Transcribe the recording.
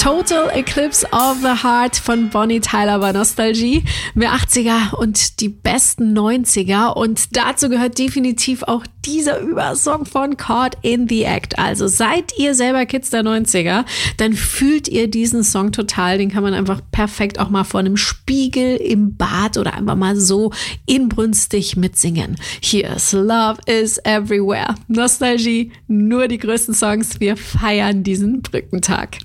Total Eclipse of the Heart von Bonnie Tyler bei Nostalgie. Mehr 80er und die besten 90er. Und dazu gehört definitiv auch dieser Übersong von Caught in the Act. Also seid ihr selber Kids der 90er, dann fühlt ihr diesen Song total. Den kann man einfach perfekt auch mal vor einem Spiegel im Bad oder einfach mal so inbrünstig mitsingen. Hier ist Love is Everywhere. Nostalgie, nur die größten Songs. Wir feiern diesen Brückentag.